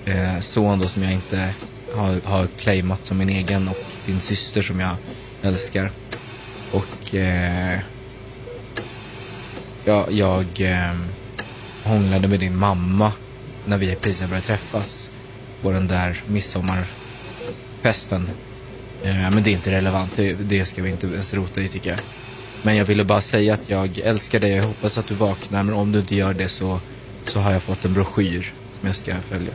son då som jag inte har claimat som min egen, och din syster som jag älskar. Och jag hånglade med din mamma när vi precis började träffas på den där midsommarfesten. Men det är inte relevant, det ska vi inte ens rota i, tycker jag. Men jag ville bara säga att jag älskar dig. Jag hoppas att du vaknar, men om du inte gör det så har jag fått en broschyr som jag ska följa.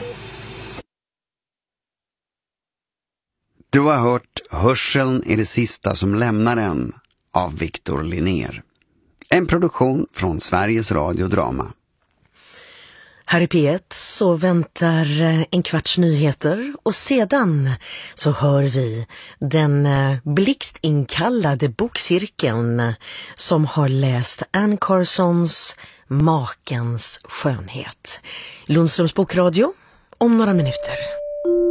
Du har hört Hörseln är det sista som lämnar en av Victor Linnér. En produktion från Sveriges Radio Drama. Här i P1 så väntar en kvarts nyheter, och sedan så hör vi den blixtinkallade bokcirkeln som har läst Anne Carsons Makens skönhet. Lundströms bokradio om några minuter.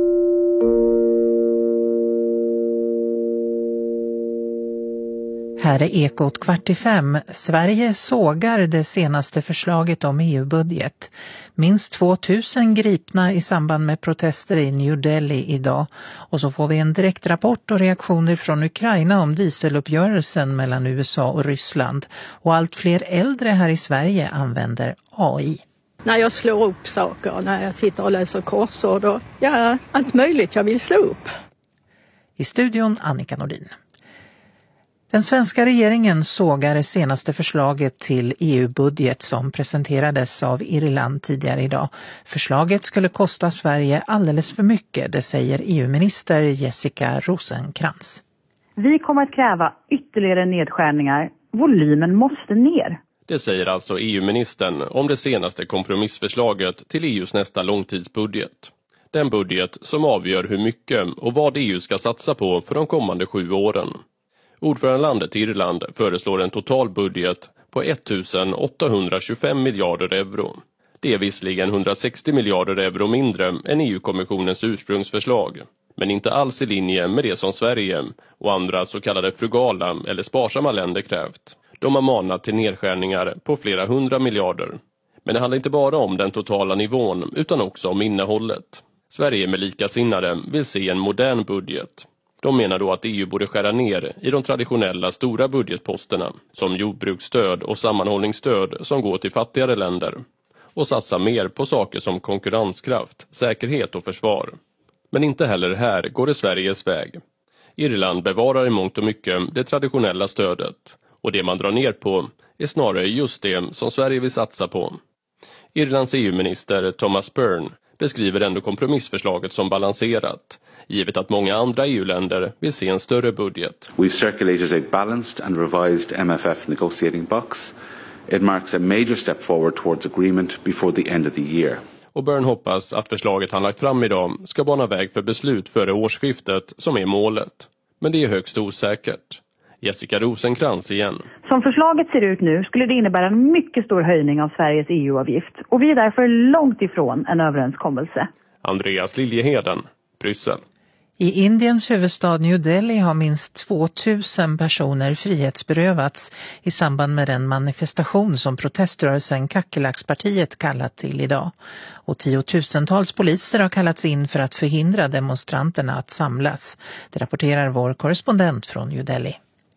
Här är Ekot 4:45. Sverige sågar det senaste förslaget om EU-budget. Minst 2000 gripna i samband med protester i New Delhi idag. Och så får vi en direkt rapport och reaktioner från Ukraina om dieseluppgörelsen mellan USA och Ryssland. Och allt fler äldre här i Sverige använder AI. När jag slår upp saker, när jag sitter och läser korsord och allt möjligt jag vill slå upp. I studion Annika Nordin. Den svenska regeringen sågar det senaste förslaget till EU-budget som presenterades av Irland tidigare idag. Förslaget skulle kosta Sverige alldeles för mycket, det säger EU-minister Jessica Rosencrantz. Vi kommer att kräva ytterligare nedskärningar. Volymen måste ner. Det säger alltså EU-ministern om det senaste kompromissförslaget till EUs nästa långtidsbudget. Den budget som avgör hur mycket och vad EU ska satsa på för de kommande 7 åren. Ordförandelandet Irland föreslår en total budget på 1825 miljarder euro. Det är visserligen 160 miljarder euro mindre än EU-kommissionens ursprungsförslag, men inte alls i linje med det som Sverige och andra så kallade frugala eller sparsamma länder krävt. De har manat till nedskärningar på flera 100 miljarder. Men det handlar inte bara om den totala nivån utan också om innehållet. Sverige med likasinnade vill se en modern budget. De menar då att EU borde skära ner i de traditionella stora budgetposterna som jordbruksstöd och sammanhållningsstöd som går till fattigare länder och satsa mer på saker som konkurrenskraft, säkerhet och försvar. Men inte heller här går det Sveriges väg. Irland bevarar i mångt och mycket det traditionella stödet och det man drar ner på är snarare just det som Sverige vill satsa på. Irlands EU-minister Thomas Byrne beskriver ändå kompromissförslaget som balanserat, givet att många andra EU-länder vill se en större budget. We circulated a balanced and revised MFF negotiating box. It marks a major step forward towards agreement before the end of the year. Och Byrne hoppas att förslaget han lagt fram idag ska bana väg för beslut före årsskiftet som är målet. Men det är högst osäkert. Jessica Rosencrantz igen. Som förslaget ser ut nu skulle det innebära en mycket stor höjning av Sveriges EU-avgift. Och vi är därför långt ifrån en överenskommelse. Andreas Liljeheden, Bryssel. I Indiens huvudstad New Delhi har minst 2000 personer frihetsberövats i samband med den manifestation som proteströrelsen Kackerlackspartiet kallat till idag. Och 10-tusentals poliser har kallats in för att förhindra demonstranterna att samlas. Det rapporterar vår korrespondent från New Delhi.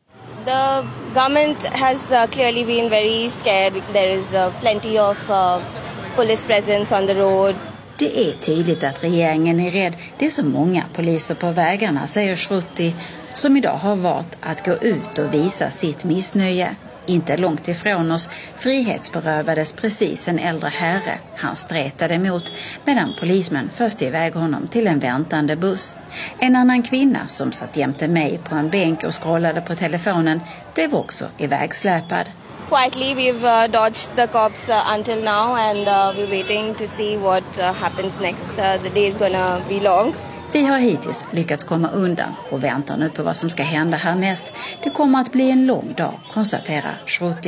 The government has clearly been very scared. There is plenty of police presence on the road. Det är tydligt att regeringen är rädd. Det är så många poliser på vägarna, säger Shruti, som idag har valt att gå ut och visa sitt missnöje. Inte långt ifrån oss frihetsberövades precis en äldre herre. Han stretade emot medan polismän först iväg honom till en väntande buss. En annan kvinna som satt jämte mig på en bänk och scrollade på telefonen blev också ivägsläpad. Quietly we've dodged the cops until now and we're waiting to see what happens next. The day is gonna be long. Vi har hittills lyckats komma undan och väntar nu på vad som ska hända härnäst. Det kommer att bli en lång dag, konstaterar Shruti.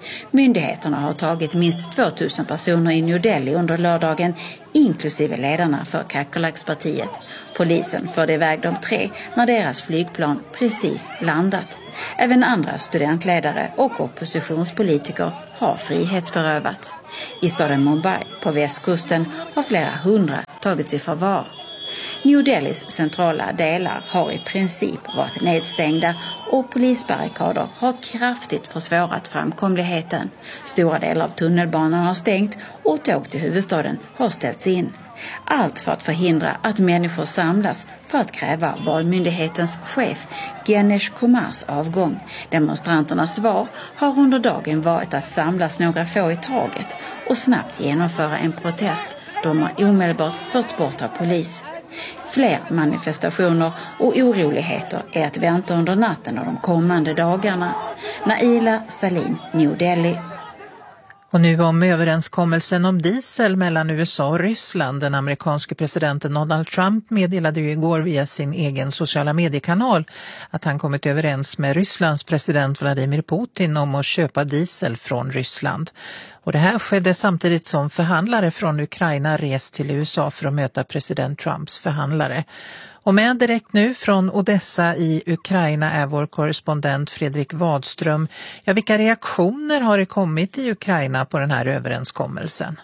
Myndigheterna har tagit minst 2000 personer i New Delhi under lördagen, inklusive ledarna för Kakolaks-partiet. Polisen förde iväg de 3 när deras flygplan precis landat. Även andra studentledare och oppositionspolitiker har frihetsberövat. I staden Mumbai på västkusten har flera 100 tagits i förvar. New Delhis centrala delar har i princip varit nedstängda och polisbarrikader har kraftigt försvårat framkomligheten. Stora delar av tunnelbanan har stängt och tåg till huvudstaden har ställts in. Allt för att förhindra att människor samlas för att kräva valmyndighetens chef Ganesh Kumars avgång. Demonstranternas svar har under dagen varit att samlas några få i taget och snabbt genomföra en protest. De har omedelbart förts bort av polis. Fler manifestationer och oroligheter är att vänta under natten och de kommande dagarna. Naila Salim, New Delhi. Och nu om överenskommelsen om diesel mellan USA och Ryssland. Den amerikanske presidenten Donald Trump meddelade ju igår via sin egen sociala mediekanal att han kommit överens med Rysslands president Vladimir Putin om att köpa diesel från Ryssland. Och det här skedde samtidigt som förhandlare från Ukraina rest till USA för att möta president Trumps förhandlare. Och med direkt nu från Odessa i Ukraina är vår korrespondent Fredrik Wadström. Ja, vilka reaktioner har det kommit i Ukraina på den här överenskommelsen?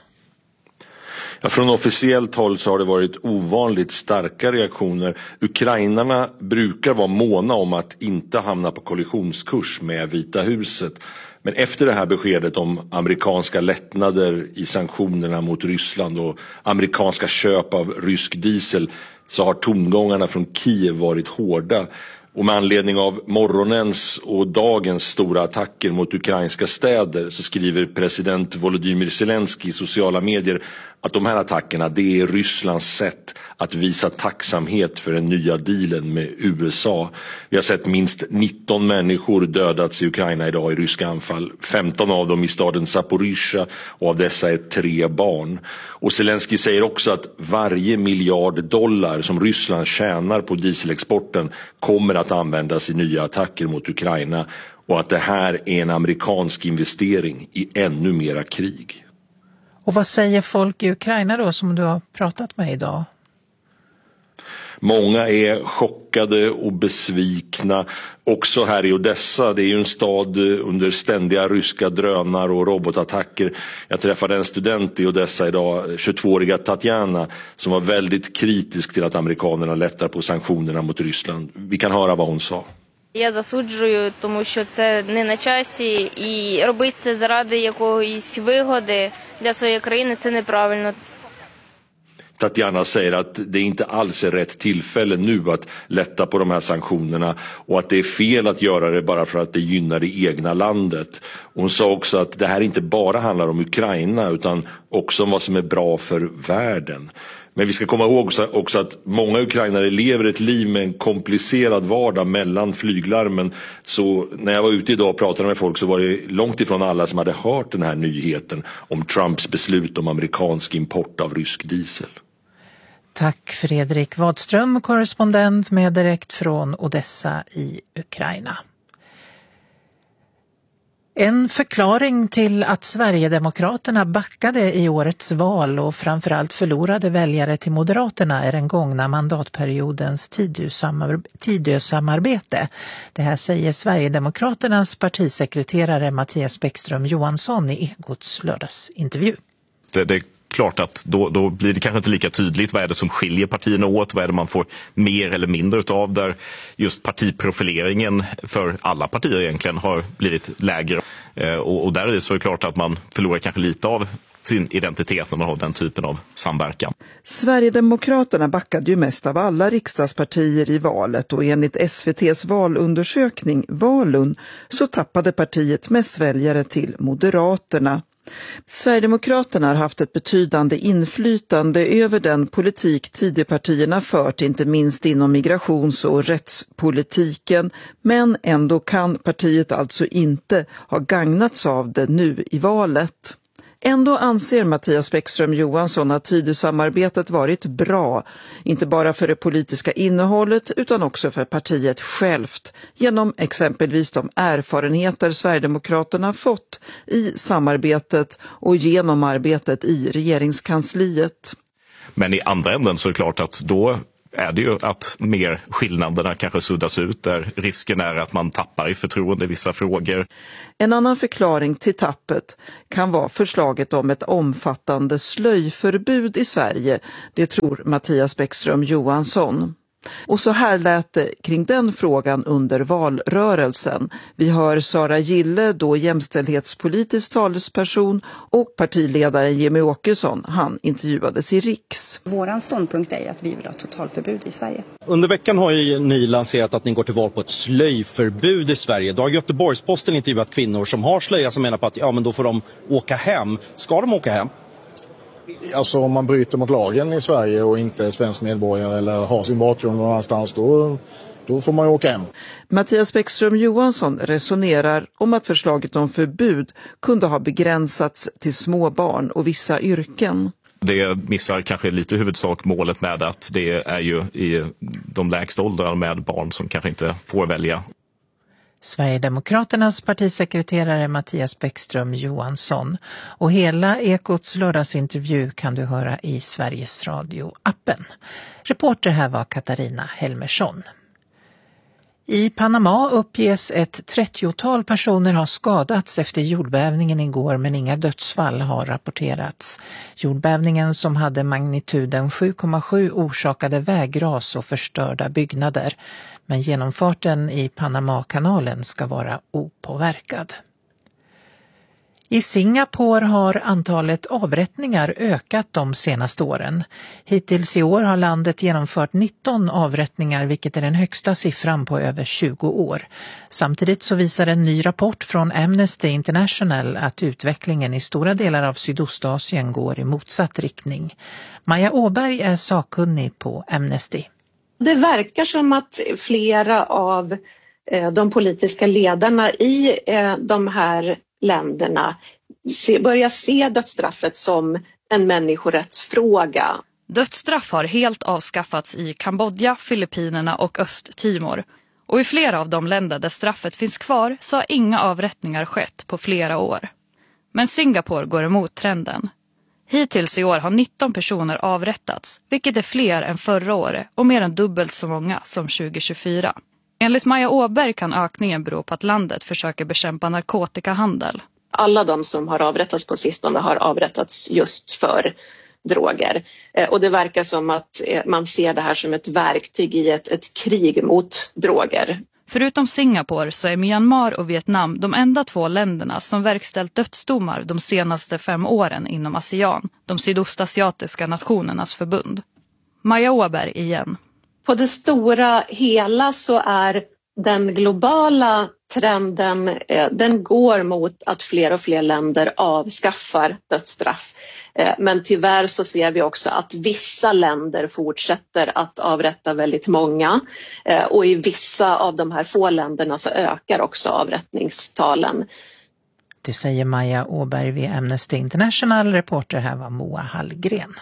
Ja, från officiellt håll så har det varit ovanligt starka reaktioner. Ukrainarna brukar vara måna om att inte hamna på kollisionskurs med Vita huset. Men efter det här beskedet om amerikanska lättnader i sanktionerna mot Ryssland och amerikanska köp av rysk diesel så har tongångarna från Kiev varit hårda. Och med anledning av morgonens och dagens stora attacker mot ukrainska städer så skriver president Volodymyr Zelensky i sociala medier att de här attackerna, det är Rysslands sätt att visa tacksamhet för den nya dealen med USA. Vi har sett minst 19 människor dödats i Ukraina idag i ryska anfall. 15 av dem i staden Zaporizjzja och av dessa är 3 barn. Och Zelensky säger också att varje miljard dollar som Ryssland tjänar på dieselexporten kommer att användas i nya attacker mot Ukraina och att det här är en amerikansk investering i ännu mera krig. Och vad säger folk i Ukraina då som du har pratat med idag? Många är chockade och besvikna. Också här i Odessa, det är ju en stad under ständiga ryska drönar och robotattacker. Jag träffade en student i Odessa idag, 22-åriga Tatjana, som var väldigt kritisk till att amerikanerna lättar på sanktionerna mot Ryssland. Vi kan höra vad hon sa. Я засуджую, тому що це не на часі, і робити це заради якоїсь вигоди для своєї країни, це неправильно. Tatjana säger att det inte alls är rätt tillfälle nu att lätta på de här sanktionerna och att det är fel att göra det bara för att det gynnar det egna landet. Hon sa också att det här inte bara handlar om Ukraina utan också om vad som är bra för världen. Men vi ska komma ihåg också att många ukrainare lever ett liv med en komplicerad vardag mellan flyglarmen. Så när jag var ute idag och pratade med folk så var det långt ifrån alla som hade hört den här nyheten om Trumps beslut om amerikansk import av rysk diesel. Tack Fredrik Wadström, korrespondent med direkt från Odessa i Ukraina. En förklaring till att Sverigedemokraterna backade i årets val och framförallt förlorade väljare till Moderaterna är den gångna mandatperiodens Tidösamarbete. Det här säger Sverigedemokraternas partisekreterare Mattias Bäckström Johansson i Ekots lördagsintervju. Det är klart att då blir det kanske inte lika tydligt vad är det som skiljer partierna åt, vad är det man får mer eller mindre utav, där just partiprofileringen för alla partier egentligen har blivit lägre. Och där är det så klart att man förlorar kanske lite av sin identitet när man har den typen av samverkan. Sverigedemokraterna backade ju mest av alla riksdagspartier i valet och enligt SVT:s valundersökning Valun så tappade partiet mest väljare till Moderaterna. Sverigedemokraterna har haft ett betydande inflytande över den politik Tidöpartierna fört, inte minst inom migrations- och rättspolitiken, men ändå kan partiet alltså inte ha gagnats av det nu i valet. Ändå anser Mattias Bäckström Johansson att Tidösamarbetet varit bra, inte bara för det politiska innehållet utan också för partiet självt, genom exempelvis de erfarenheter Sverigedemokraterna fått i samarbetet och genom arbetet i regeringskansliet. Men i andra änden så är det klart att då är det ju att mer skillnaderna kanske suddas ut, där risken är att man tappar i förtroende i vissa frågor. En annan förklaring till tappet kan vara förslaget om ett omfattande slöjförbud i Sverige, det tror Mattias Bäckström Johansson. Och så här lät det kring den frågan under valrörelsen. Vi hör Sara Gille, då jämställdhetspolitisk talesperson, och partiledaren Jimmy Åkesson, han intervjuades i Riks. Våran ståndpunkt är att vi vill ha totalförbud i Sverige. Under veckan har ju ni lanserat att ni går till val på ett slöjförbud i Sverige. Då har Göteborgs-Posten intervjuat kvinnor som har slöja som menar på att men då får de åka hem. Ska de åka hem? Alltså om man bryter mot lagen i Sverige och inte är svensk medborgare eller har sin bakgrund någon annanstans, då får man ju åka hem. Mattias Bäckström Johansson resonerar om att förslaget om förbud kunde ha begränsats till småbarn och vissa yrken. Det missar kanske lite huvudsak målet med att det är ju i de lägsta åldrarna med barn som kanske inte får välja. Sverigedemokraternas partisekreterare Mattias Bäckström Johansson, och hela Ekots lördagsintervju kan du höra i Sveriges Radio-appen. Reporter här var Katarina Helmersson. I Panama uppges ett 30-tal personer ha skadats efter jordbävningen igår, men inga dödsfall har rapporterats. Jordbävningen, som hade magnituden 7,7, orsakade vägras och förstörda byggnader. Men genomfarten i Panamakanalen ska vara opåverkad. I Singapore har antalet avrättningar ökat de senaste åren. Hittills i år har landet genomfört 19 avrättningar, vilket är den högsta siffran på över 20 år. Samtidigt så visar en ny rapport från Amnesty International att utvecklingen i stora delar av Sydostasien går i motsatt riktning. Maja Åberg är sakkunnig på Amnesty. Det verkar som att flera av de politiska ledarna i de här länderna börjar se dödsstraffet som en människorättsfråga. Dödsstraff har helt avskaffats i Kambodja, Filippinerna och Östtimor. Och i flera av de länder där straffet finns kvar så har inga avrättningar skett på flera år. Men Singapore går emot trenden. Hittills i år har 19 personer avrättats, vilket är fler än förra året och mer än dubbelt så många som 2024. Enligt Maja Åberg kan ökningen bero på att landet försöker bekämpa narkotikahandel. Alla de som har avrättats på sistone har avrättats just för droger. Och det verkar som att man ser det här som ett verktyg i ett krig mot droger. Förutom Singapore så är Myanmar och Vietnam de enda 2 länderna som verkställt dödsdomar de senaste 5 åren inom ASEAN, de sydostasiatiska nationernas förbund. Maja Åberg igen. På det stora hela så är den globala trenden, den går mot att fler och fler länder avskaffar dödsstraff. Men tyvärr så ser vi också att vissa länder fortsätter att avrätta väldigt många. Och i vissa av de här få länderna så ökar också avrättningstalen. Det säger Maja Åberg vid Amnesty International. Reporter här var Moa Hallgren.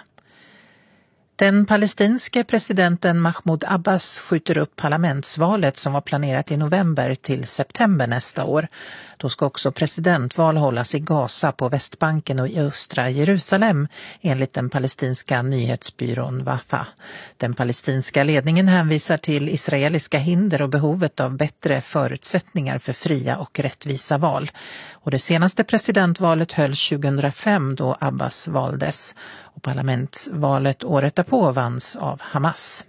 Den palestinske presidenten Mahmoud Abbas skjuter upp parlamentsvalet som var planerat i november till september nästa år. Då ska också presidentval hållas i Gaza, på Västbanken och i östra Jerusalem, enligt den palestinska nyhetsbyrån Wafa. Den palestinska ledningen hänvisar till israeliska hinder och behovet av bättre förutsättningar för fria och rättvisa val. Och det senaste presidentvalet hölls 2005 då Abbas valdes, och parlamentsvalet året därpå vanns av Hamas.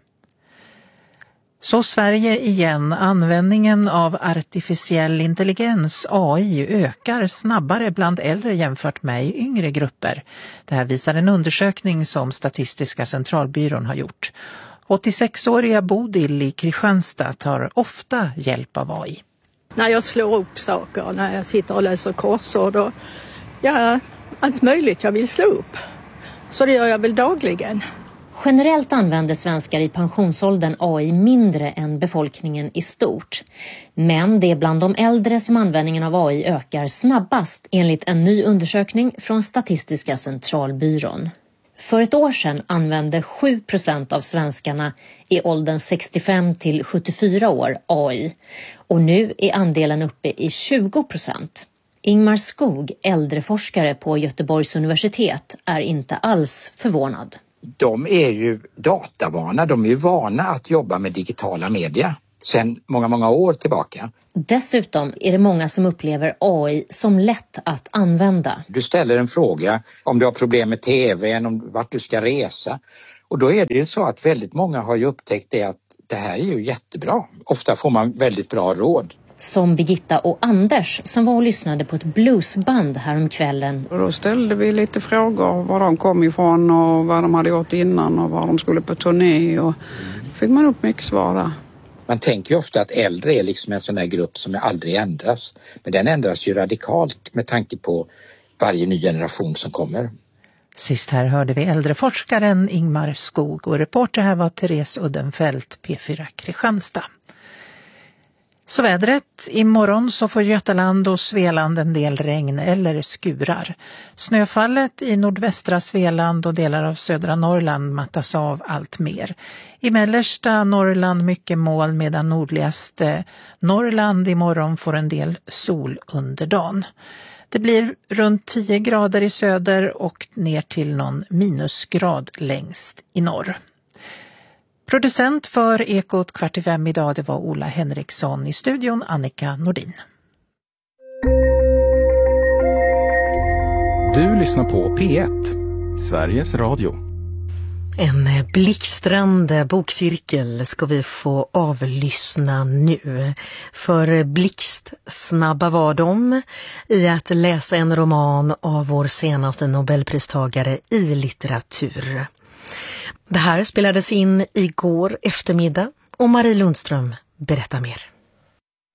Så Sverige igen. Användningen av artificiell intelligens, AI, ökar snabbare bland äldre jämfört med i yngre grupper. Det här visar en undersökning som Statistiska centralbyrån har gjort. 86-åriga Bodil i Kristianstad tar ofta hjälp av AI. När jag slår upp saker, när jag sitter och läser korsord och allt möjligt jag vill slå upp. Så det gör jag väl dagligen. Generellt använder svenskar i pensionsåldern AI mindre än befolkningen i stort. Men det är bland de äldre som användningen av AI ökar snabbast enligt en ny undersökning från Statistiska centralbyrån. För ett år sedan använde 7% av svenskarna i åldern 65 till 74 år AI och nu är andelen uppe i 20%. Ingmar Skog, äldreforskare på Göteborgs universitet, är inte alls förvånad. De är ju datavana, de är ju vana att jobba med digitala media sedan många år tillbaka. Dessutom är det många som upplever AI som lätt att använda. Du ställer en fråga om du har problem med tvn, om vart du ska resa. Och då är det ju så att väldigt många har ju upptäckt det att det här är ju jättebra. Ofta får man väldigt bra råd. Som Birgitta och Anders som var och lyssnade på ett bluesband häromkvällen. Och då ställde vi lite frågor var de kom ifrån och vad de hade gjort innan och var de skulle på turné. Och fick man upp mycket svar där. Man tänker ju ofta att äldre är liksom en sån där grupp som aldrig ändras. Men den ändras ju radikalt med tanke på varje ny generation som kommer. Sist här hörde vi äldreforskaren Ingmar Skog och reporter här var Therese Uddenfelt, P4 Kristianstad. Så vädret, imorgon så får Götaland och Svealand en del regn eller skurar. Snöfallet i nordvästra Svealand och delar av södra Norrland mattas av allt mer. I mellersta Norrland mycket moln medan nordligaste Norrland imorgon får en del sol under dagen. Det blir runt 10 grader i söder och ner till någon minusgrad längst i norr. Producent för Ekot 4:45 idag, det var Ola Henriksson, i studion Annika Nordin. Du lyssnar på P1, Sveriges Radio. En blixtrande bokcirkel ska vi få avlyssna nu. För blixtsnabba var de i att läsa en roman av vår senaste Nobelpristagare i litteratur. Det här spelades in igår eftermiddag och Marie Lundström berättar mer.